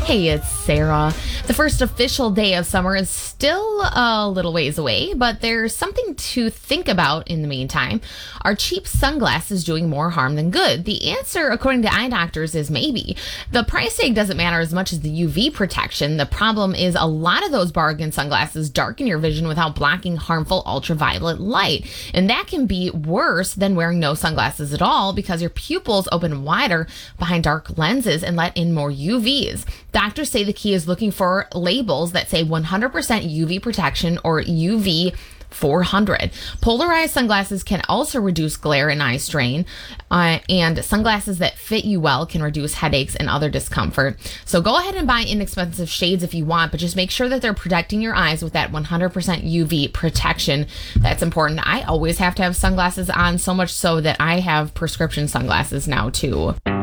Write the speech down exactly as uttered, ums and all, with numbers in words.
Hey, it's Sarah. The first official day of summer is still a little ways away, but there's something to think about in the meantime. Are cheap sunglasses doing more harm than good? The answer, according to eye doctors, is maybe. The price tag doesn't matter as much as the U V protection. The problem is a lot of those bargain sunglasses darken your vision without blocking harmful ultraviolet light. And that can be worse than wearing no sunglasses at all because your pupils open wider behind dark lenses and let in more U Vs. Doctors say the key is looking for labels that say one hundred percent U V protection or U V four hundred. Polarized sunglasses can also reduce glare and eye strain, uh, and sunglasses that fit you well can reduce headaches and other discomfort. So go ahead and buy inexpensive shades if you want, but just make sure that they're protecting your eyes with that one hundred percent U V protection. That's important. I always have to have sunglasses on, so much so that I have prescription sunglasses now too.